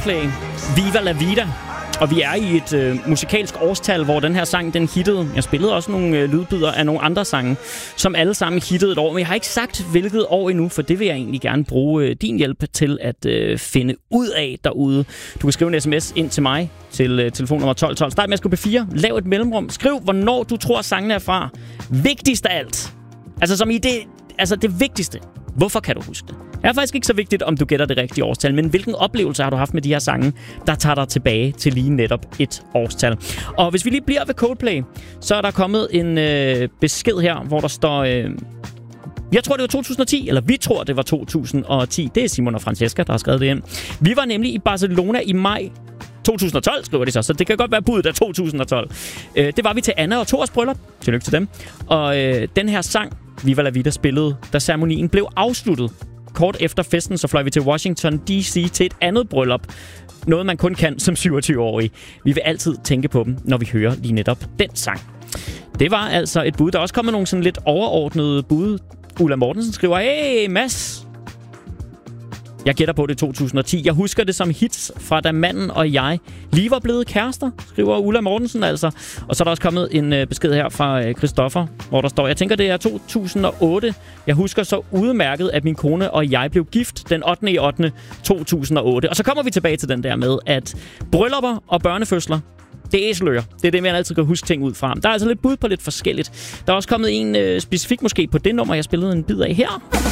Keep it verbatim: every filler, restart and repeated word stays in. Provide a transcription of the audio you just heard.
Coldplay, Viva La Vida. Og vi er i et øh, musikalsk årstal, hvor den her sang, den hittede. Jeg spillede også nogle øh, lydbyder af nogle andre sange, som alle sammen hittede et år. Men jeg har ikke sagt, hvilket år endnu, for det vil jeg egentlig gerne bruge øh, din hjælp til at øh, finde ud af derude. Du kan skrive en sms ind til mig til øh, telefonnummer tolv tolv. Start med at skrive P fire. Lav et mellemrum. Skriv, hvornår du tror, sangen er fra. Vigtigst af alt. Altså som i det, altså det vigtigste. Hvorfor kan du huske det? Det er faktisk ikke så vigtigt, om du gætter det rigtige årstal, men hvilken oplevelse har du haft med de her sange, der tager dig tilbage til lige netop et årstal. Og hvis vi lige bliver ved Coldplay, så er der kommet en øh, besked her, hvor der står... Øh, jeg tror, det var to tusind og ti, eller vi tror, det var to tusind og ti. Det er Simon og Francesca, der har skrevet det ind. Vi var nemlig i Barcelona i maj to tusind og tolv, skriver de så, så det kan godt være budet af to tusind og tolv. Øh, det var vi til Anna og Thors bryllup. Tillykke til dem. Og øh, den her sang, Viva La Vida, spillede, da ceremonien blev afsluttet. Kort efter festen, så fløj vi til Washington D C til et andet bryllup. Noget, man kun kan som syvogtyve-årig. Vi vil altid tænke på dem, når vi hører lige netop den sang. Det var altså et bud. Der er også kommet nogle sådan lidt overordnede bud. Ulla Mortensen skriver, hey Mads, jeg gætter på det to tusind og ti. Jeg husker det som hits fra da manden og jeg lige var blevet kærester, skriver Ulla Mortensen altså. Og så er der også kommet en øh, besked her fra øh, Christoffer, hvor der står, jeg tænker det er to tusind og otte. Jeg husker så udmærket, at min kone og jeg blev gift den ottende i ottende to tusind og otte. Og så kommer vi tilbage til den der med, at bryllupper og børnefødsler, det er æseløer. Det er det, man altid kan huske ting ud fra. Der er altså lidt bud på lidt forskelligt. Der er også kommet en øh, specifik måske på det nummer, jeg spillede en bid af her.